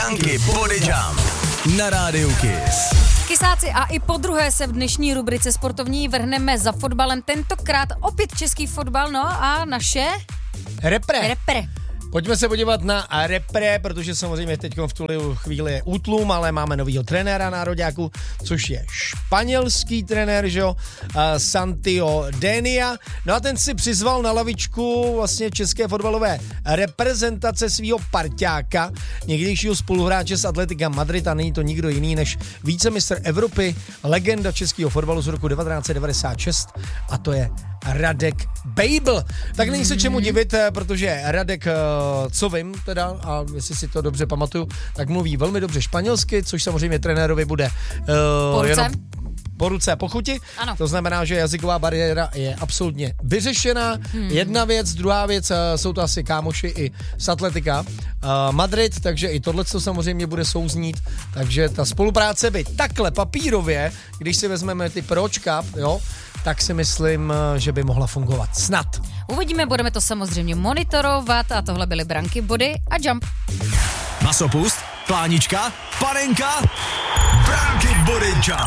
Branky Body Jump na rádiu Kiss. Kysáci, a i po druhé se v dnešní rubrice sportovní vrhneme za fotbalem, tentokrát opět český fotbal, no a naše... Repre. Pojďme se podívat na repre, protože samozřejmě teď v tuhle chvíli je útlum, ale máme novýho trenéra nároďáku, což je španělský trenér, že jo, Santiago Denia. No a ten si přizval na lavičku vlastně české fotbalové reprezentace svýho parťáka, někdejšího spoluhráče z Atletica Madrid, a není to nikdo jiný než vícemistr Evropy, legenda českého fotbalu z roku 1996, a to je Radek Bejbl. Tak není se čemu divit, protože Radek, co vím teda, a jestli si to dobře pamatuju, tak mluví velmi dobře španělsky, což samozřejmě trenérovi bude jenom po ruce a po chuti. Ano. To znamená, že jazyková bariéra je absolutně vyřešená. Jedna věc, druhá věc, jsou to asi kámoši i z Atletica Madrid, takže i tohleto samozřejmě bude souznít, takže ta spolupráce by takhle papírově, když si vezmeme ty pročka, jo, tak si myslím, že by mohla fungovat. Snad. Uvidíme, budeme to samozřejmě monitorovat, a tohle byly Branky Body a Jump. Masopust, plánička, panenka, Branky Body Jump.